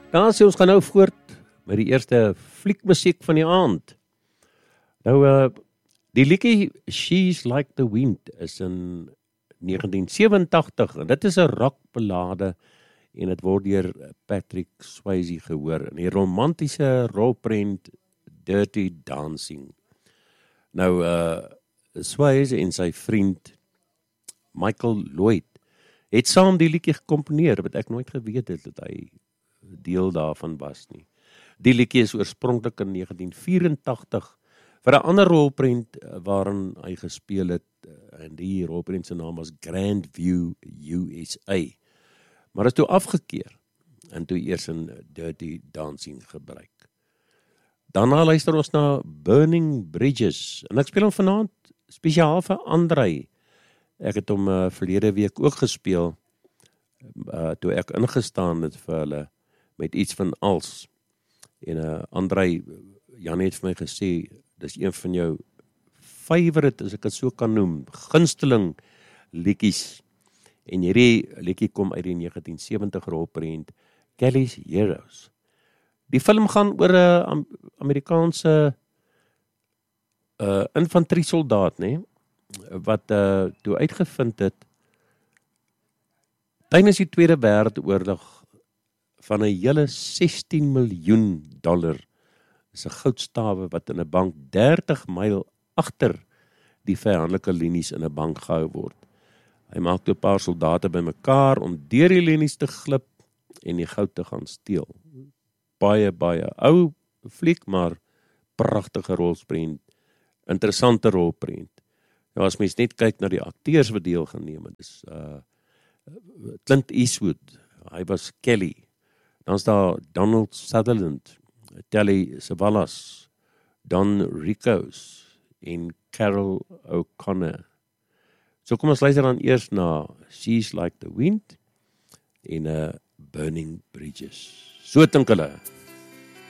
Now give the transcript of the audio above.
Dan sê ons gaan nou voort met die eerste fliekmusiek van die aand. Nou, die liedjie She's Like the Wind is in 1987 en dit is 'n rockballade en dit word deur Patrick Swayze gehoor in die romantiese rolprent Dirty Dancing. Nou, Swayze en sy vriend Michael Lloyd het saam die liedjie gekomponeer, wat ek nooit geweet het dat hy deel daarvan was nie. Die liedjie is oorspronklik in 1984 vir 'n ander rolprent waarin hy gespeel het, en die rolprent se naam was Grandview USA. Maar is toe afgekeer en toe eers in Dirty Dancing gebruik. Daarna luister ons na Burning Bridges en ek speel hom vanaand spesiaal vir Andrei. Ek het hom verlede week ook gespeel toe ek ingestaan het vir hulle met iets van als. En Andrei, Jan het vir my gesê, dis een van jou favorite, as ek het so kan noem, gunsteling liedjies. En hierdie liedjie kom uit die 1970 rolprent Kelly's Heroes. Die film gaan oor 'n Amerikaanse infanteriesoldaat, né, wat toe uitgevind het tydens die Tweede Wêreldoorlog van 'n hele $16 miljoen is 'n goudstawe wat in 'n bank 30 myl agter die vyandelike linies in 'n bank gehou word. Hy maak toe 'n paar soldate bymekaar om deur die linies te glip en die goud te gaan steel. Baie ou fliek, maar pragtige rolprent, interessante rolprent. Nou as mens net kyk na die akteurs wat deel geneem het, dis Clint Eastwood, hy was Kelly. Dan's daar Donald Sutherland, Telly Savalas, Don Ricos en Carol O'Connor. So kom ons luister dan eers na She's Like the Wind en Burning Bridges. So dink hulle.